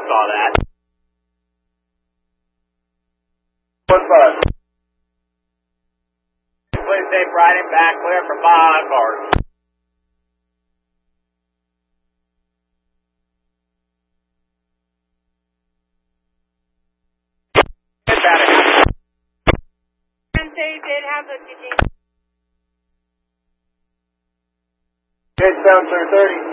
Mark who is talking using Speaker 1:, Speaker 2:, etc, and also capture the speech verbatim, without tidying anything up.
Speaker 1: saw that.
Speaker 2: One five.
Speaker 1: Please safe riding back clear for five cars.
Speaker 3: They did have a D J.
Speaker 2: Gauge down, clear thirty.